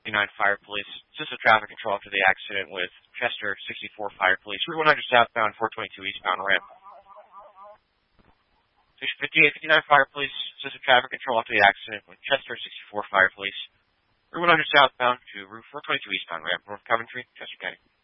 Fire Police, Assisted Traffic Control after the accident with Chester 64 Fire Police, Route 100 southbound, 422 eastbound ramp. 5859 Fire Police, Assisted Traffic Control after the accident with Chester 64 Fire Police, Route 100 southbound to Route 422 eastbound ramp, North Coventry, Chester County.